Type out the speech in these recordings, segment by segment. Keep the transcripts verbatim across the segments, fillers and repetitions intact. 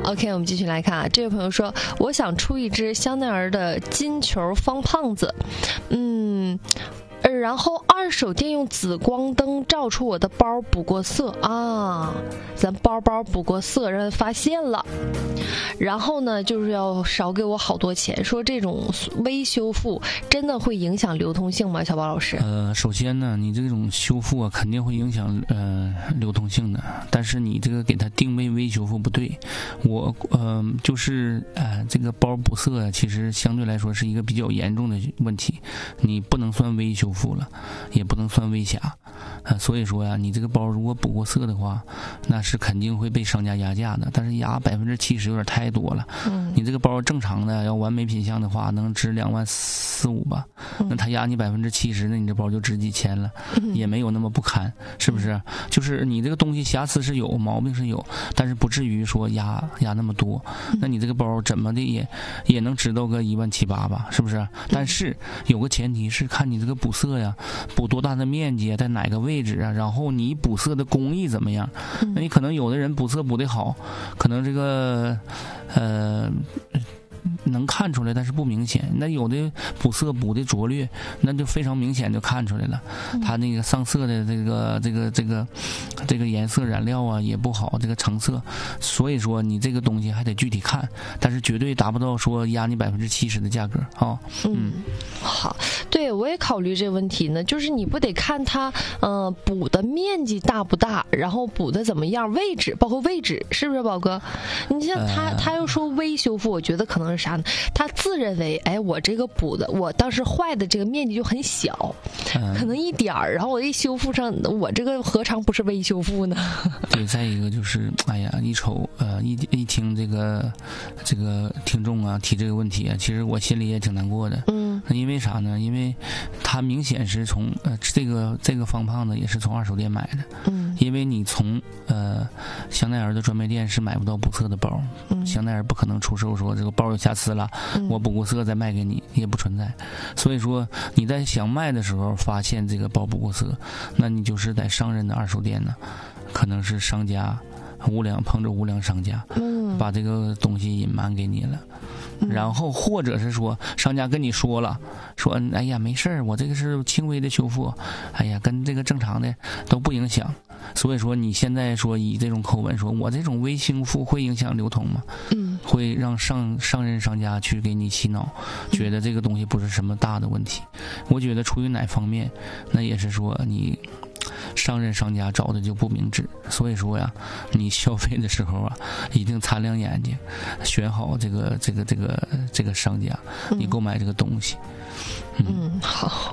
OK， 我们继续来看啊，这位朋友说，我想出一只香奈儿的金球方胖子，嗯。呃，然后二手店用紫光灯照出我的包补过色啊，咱包包补过色让人发现了，然后呢就是要少给我好多钱，说这种微修复真的会影响流通性吗？小宝老师？ 呃，首先呢，你这种修复啊肯定会影响呃流通性的，但是你这个给它定位微修复不对，我呃就是呃这个包补色啊，其实相对来说是一个比较严重的问题，你不能算微修复。修复了，也不能算微瑕，呃，所以说呀、啊，你这个包如果补过色的话，那是肯定会被商家压价的。但是压百分之七十有点太多了。嗯，你这个包正常的要完美品相的话，能值两万四五吧？嗯、那他压你百分之七十，那你这包就值几千了，嗯、也没有那么不堪，是不是？嗯、就是你这个东西瑕疵是有，毛病是有，但是不至于说压压那么多。嗯、那你这个包怎么的也也能值到个一万七八吧？是不是？但是有个前提是看你这个补色呀，补多大的面积，在哪个位置啊？然后你补色的工艺怎么样？那你可能有的人补色补得好，可能这个呃能看出来，但是不明显。那有的补色补的拙劣，那就非常明显就看出来了。它那个上色的这个这个这个这个颜色染料啊也不好，这个成色。所以说你这个东西还得具体看，但是绝对达不到说压你百分之七十的价格啊。嗯， 嗯好，对我也考虑这个问题呢，就是你不得看它呃补的面积大不大，然后补的怎么样，位置包括位置是不是宝哥？你像他、呃、他又说微修复，我觉得可能是啥呢？他自认为哎我这个补的我当时坏的这个面积就很小，呃、可能一点儿，然后我一修复上，我这个何尝不是微修复呢？ 对，再一个就是哎呀一瞅呃一一听这个这个听众啊提这个问题啊，其实我心里也挺难过的。嗯，因为啥呢？因为他明显是从呃这个这个方胖子也是从二手店买的。嗯，因为你从呃香奈儿的专卖店是买不到补色的包。嗯，香奈儿不可能出售说这个包有瑕疵了，嗯、我补过色再卖给你，也不存在。所以说你在想卖的时候发现这个包补过色，那你就是在上任的二手店呢，可能是商家无良碰着无良商家，嗯，把这个东西隐瞒给你了。然后或者是说商家跟你说了，说哎呀没事儿，我这个是轻微的修复，哎呀跟这个正常的都不影响。所以说你现在说以这种口吻说我这种微修复会影响流通吗？嗯，会让上上任商家去给你洗脑，觉得这个东西不是什么大的问题。我觉得出于哪方面，那也是说你上任商家找的就不明智。所以说呀，你消费的时候啊，一定擦亮眼睛，选好这个这个这个这个商家，你购买这个东西。 嗯，嗯好。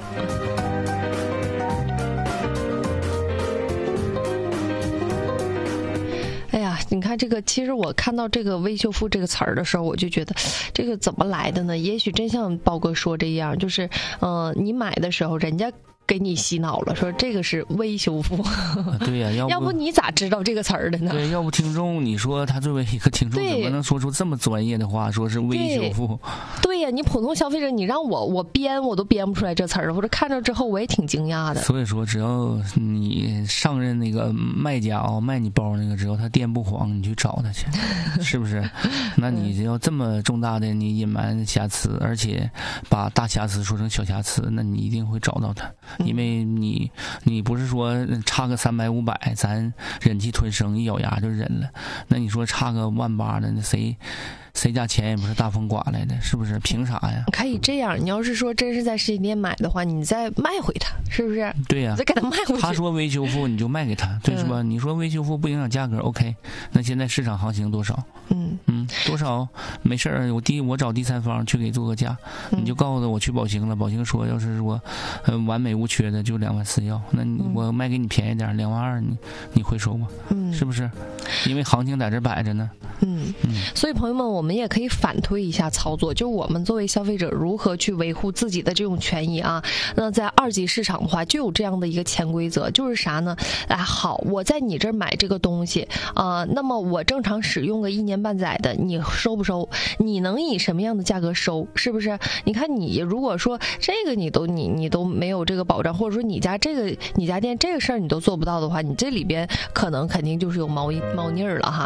哎呀，你看这个，其实我看到这个微修复这个词儿的时候，我就觉得这个怎么来的呢？也许真像包哥说这样，就是呃，你买的时候人家给你洗脑了，说这个是微修复。 啊、对呀、啊，要不要不你咋知道这个词儿的呢？ 对，要不听众，你说他作为一个听众，怎么能说出这么专业的话，说是微修复？ 对呀、啊，你普通消费者，你让我我编我都编不出来这词儿，或者看着之后我也挺惊讶的。 所以说，只要你上任那个卖家啊、哦，卖你包那个，只要他店不黄，你去找他去，是不是？那你要这么重大的你隐瞒瑕疵，而且把大瑕疵说成小瑕疵，那你一定会找到他。因为你你不是说差个三百五百咱忍气吞声一咬牙就忍了，那你说差个万八的，那谁谁家钱也不是大风刮来的，是不是？凭啥呀？ 可以这样，你要是说真是在实体店买的话，你再卖回他，是不是？ 对呀、啊， 再给他卖回去。 他说微修复你就卖给他，对是吧？嗯、你说微修复不影响价格 ，OK？ 那现在市场行情多少？嗯嗯，多少？没事儿，我第我找第三方去给做个价，嗯、你就告诉我去宝兴了，宝兴说要是说呃完美无缺的就两万四要，那你、嗯、我卖给你便宜点，两万二，你你回收吧？嗯，是不是？因为行情在这摆着呢。 嗯嗯，所以朋友们，我们也可以反推一下操作，就我们作为消费者如何去维护自己的这种权益啊。那在二级市场的话，就有这样的一个潜规则，就是啥呢？哎，好，我在你这儿买这个东西啊、呃，那么我正常使用个一年半载的，你收不收？你能以什么样的价格收？是不是？你看你如果说这个你都你你都没有这个保障，或者说你家这个你家店这个事儿你都做不到的话，你这里边可能肯定就是有猫猫腻儿了哈。